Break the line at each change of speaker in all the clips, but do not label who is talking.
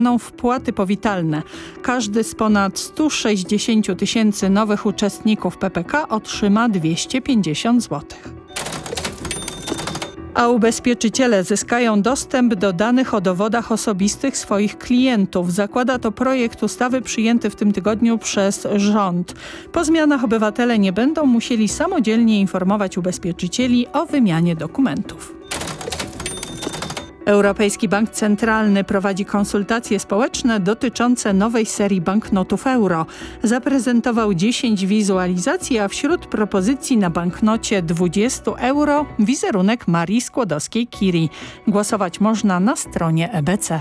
Wpłaty powitalne. Każdy z ponad 160 000 nowych uczestników PPK otrzyma 250 zł. A ubezpieczyciele zyskają dostęp do danych o dowodach osobistych swoich klientów. Zakłada to projekt ustawy przyjęty w tym tygodniu przez rząd. Po zmianach obywatele nie będą musieli samodzielnie informować ubezpieczycieli o wymianie dokumentów. Europejski Bank Centralny prowadzi konsultacje społeczne dotyczące nowej serii banknotów euro. Zaprezentował 10 wizualizacji, a wśród propozycji na banknocie 20 euro wizerunek Marii Skłodowskiej-Curie. Głosować można na stronie EBC.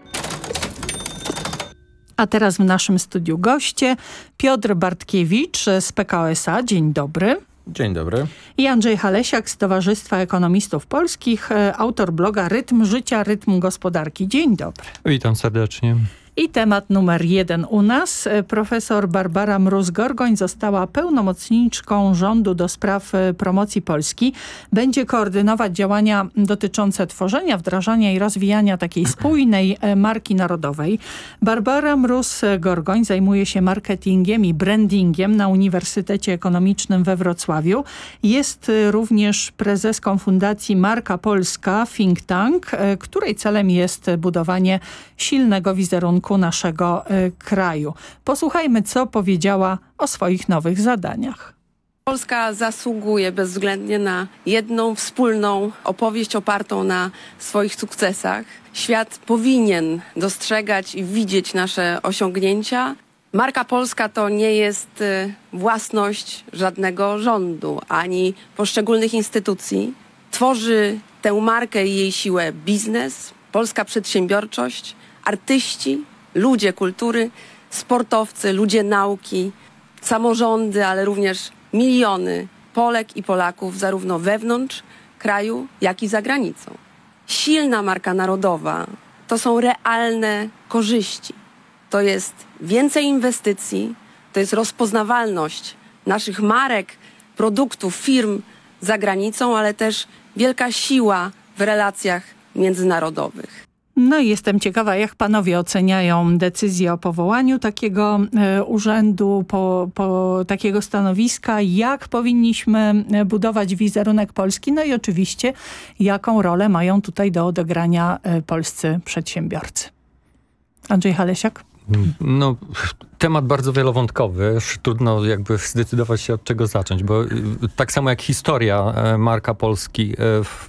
A teraz w naszym studiu goście Piotr Bartkiewicz z PKO SA. Dzień dobry.
Dzień dobry.
I Andrzej Halesiak z Towarzystwa Ekonomistów Polskich, autor bloga Rytm Życia, Rytm Gospodarki. Dzień dobry.
Witam serdecznie. I
temat numer 1 u nas. Profesor Barbara Mróz-Gorgoń została pełnomocniczką rządu do spraw promocji Polski. Będzie koordynować działania dotyczące tworzenia, wdrażania i rozwijania takiej spójnej marki narodowej. Barbara Mróz-Gorgoń zajmuje się marketingiem i brandingiem na Uniwersytecie Ekonomicznym we Wrocławiu. Jest również prezeską Fundacji Marka Polska Think Tank, której celem jest budowanie silnego wizerunku naszego kraju. Posłuchajmy, co powiedziała o swoich nowych zadaniach.
Polska zasługuje bezwzględnie na jedną wspólną opowieść opartą na swoich sukcesach. Świat powinien dostrzegać i widzieć nasze osiągnięcia. Marka Polska to nie jest własność żadnego rządu ani poszczególnych instytucji. Tworzy tę markę i jej siłę biznes, polska przedsiębiorczość, artyści, ludzie kultury, sportowcy, ludzie nauki, samorządy, ale również miliony Polek i Polaków zarówno wewnątrz kraju, jak i za granicą. Silna marka narodowa to są realne korzyści. To jest więcej inwestycji, to jest rozpoznawalność naszych marek, produktów, firm za granicą, ale też wielka siła w relacjach międzynarodowych.
No i jestem ciekawa, jak panowie oceniają decyzję o powołaniu takiego urzędu, takiego stanowiska, jak powinniśmy budować wizerunek Polski, no i oczywiście jaką rolę mają tutaj do odegrania polscy przedsiębiorcy. Andrzej Halesiak?
No, temat bardzo wielowątkowy. Trudno jakby zdecydować się, od czego zacząć, bo tak samo jak historia Marka Polski w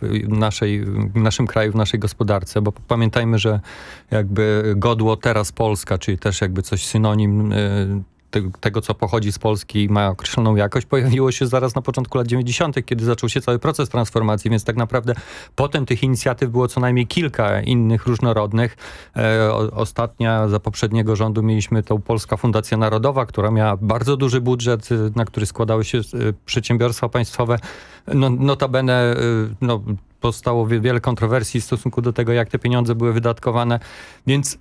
naszym kraju, w naszej gospodarce, bo pamiętajmy, że jakby godło teraz Polska, czyli też jakby coś synonim tego, co pochodzi z Polski i ma określoną jakość, pojawiło się zaraz na początku lat 90., kiedy zaczął się cały proces transformacji, więc tak naprawdę potem tych inicjatyw było co najmniej kilka innych różnorodnych. Ostatnia za poprzedniego rządu mieliśmy tą Polska Fundacja Narodowa, która miała bardzo duży budżet, na który składały się przedsiębiorstwa państwowe. Notabene powstało wiele kontrowersji w stosunku do tego, jak te pieniądze były wydatkowane. Więc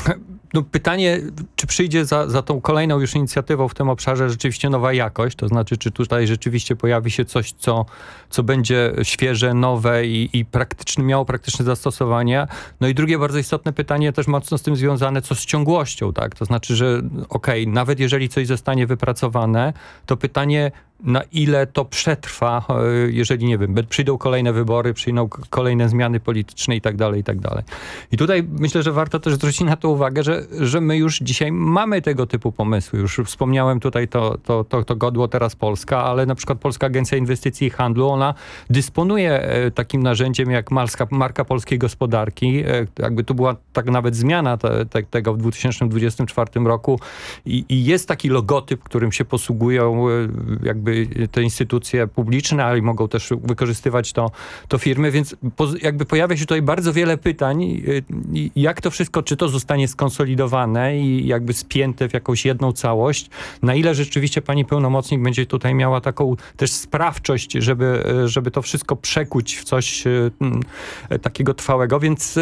pytanie, czy przyjdzie za tą kolejną już inicjatywą w tym obszarze rzeczywiście nowa jakość, to znaczy, czy tutaj rzeczywiście pojawi się coś, co będzie świeże, nowe i miało praktyczne zastosowanie. No i drugie bardzo istotne pytanie, też mocno z tym związane, co z ciągłością, tak? To znaczy, że nawet jeżeli coś zostanie wypracowane, to pytanie, na ile to przetrwa, jeżeli, nie wiem, przyjdą kolejne wybory, przyjdą kolejne zmiany polityczne i tak dalej, i tak dalej. I tutaj myślę, że warto też zwrócić na to uwagę, że my już dzisiaj mamy tego typu pomysły. Już wspomniałem tutaj to godło teraz Polska, ale na przykład Polska Agencja Inwestycji i Handlu, ona dysponuje takim narzędziem jak marka polskiej gospodarki. Jakby tu była tak nawet zmiana tego w 2024 roku i jest taki logotyp, którym się posługują jakby te instytucje publiczne, ale mogą też wykorzystywać to firmy, więc jakby pojawia się tutaj bardzo wiele pytań, jak to wszystko, czy to zostanie skonsolidowane i jakby spięte w jakąś jedną całość, na ile rzeczywiście pani pełnomocnik będzie tutaj miała taką też sprawczość, żeby to wszystko przekuć w coś takiego trwałego, więc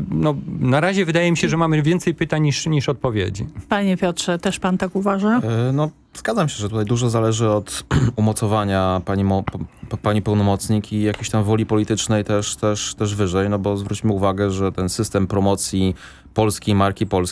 na razie wydaje mi się, że mamy więcej pytań niż odpowiedzi.
Panie Piotrze, też pan tak uważa?
Zgadzam się, że tutaj dużo zależy od umocowania pani pełnomocnik i jakiejś tam woli politycznej też wyżej, no bo zwróćmy uwagę, że ten system promocji polskiej marki polskiej